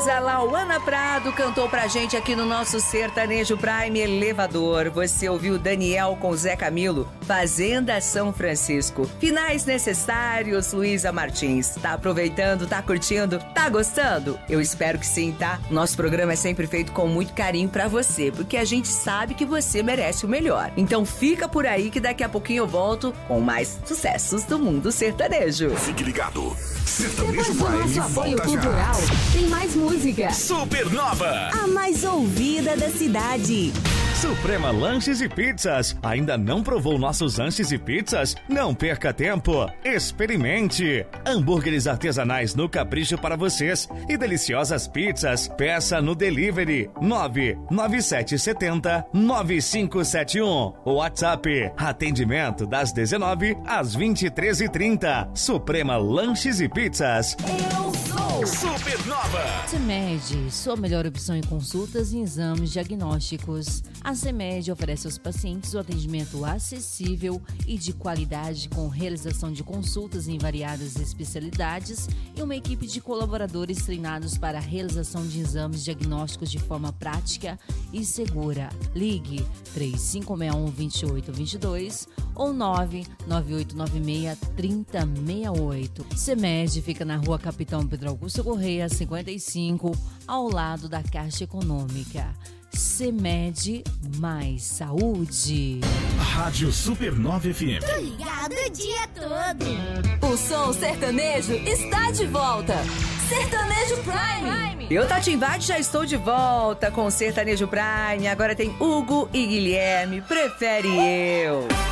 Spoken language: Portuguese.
A Lauana Prado cantou pra gente aqui no nosso Sertanejo Prime Elevador. Você ouviu Daniel com Zé Camilo, Fazenda São Francisco. Finais necessários, Luísa Martins. Tá aproveitando, tá curtindo, tá gostando? Eu espero que sim, tá? Nosso programa é sempre feito com muito carinho pra você, porque a gente sabe que você merece o melhor. Então fica por aí que daqui a pouquinho eu volto com mais sucessos do mundo sertanejo. Fique ligado. Sertanejo Depois do Prime nosso apoio volta já. cultural, tem mais música. Supernova. A mais ouvida da cidade. Suprema Lanches e Pizzas. Ainda não provou nossos lanches e pizzas? Não perca tempo. Experimente. Hambúrgueres artesanais no capricho para vocês e deliciosas pizzas. Peça no delivery 99770-9571. WhatsApp. Atendimento das 19 às 23h30. Suprema Lanches e Pizzas. Eu sou Supernova. CEMED, sua melhor opção em consultas e exames diagnósticos. A CEMED oferece aos pacientes o atendimento acessível e de qualidade com realização de consultas em variadas especialidades e uma equipe de colaboradores treinados para a realização de exames diagnósticos de forma prática e segura. Ligue 3561-2822 ou 99896-3068. CEMED fica na Rua Capitão Pedro Augusto Correia, 55, ao lado da Caixa Econômica. CEMED mais saúde. Rádio Supernova FM. Tô ligado o dia todo. O som sertanejo está de volta. Sertanejo Prime. Eu, Tati Invade, já estou de volta com o Sertanejo Prime. Agora tem Hugo e Guilherme. Prefere eu.